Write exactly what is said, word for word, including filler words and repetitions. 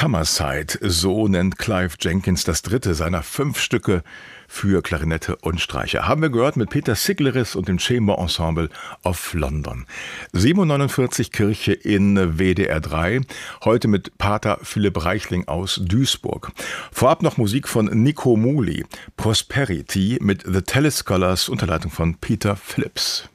Summerside, so nennt Clive Jenkins das dritte seiner fünf Stücke für Klarinette und Streicher. Haben wir gehört mit Peter Sigleris und dem Chamber Ensemble of London. siebenundneunundvierzig Kirche in W D R drei, heute mit Pater Philipp Reichling aus Duisburg. Vorab noch Musik von Nico Muhly, Prosperity mit The Telescholars unter Leitung von Peter Phillips.